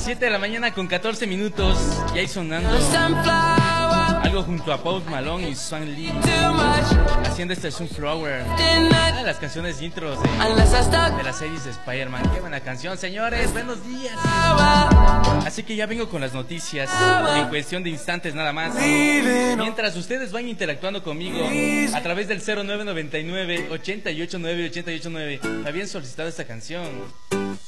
7 de la mañana con 14 minutos. Y ahí sonando algo junto a Post Malone y Swan Lee, haciendo este Sunflower, una de las canciones intros de las series de Spider-Man. Qué buena canción, señores, buenos días. Así que ya vengo con las noticias en cuestión de instantes nada más, mientras ustedes van interactuando conmigo a través del 0999 889 889. Me habían solicitado esta canción.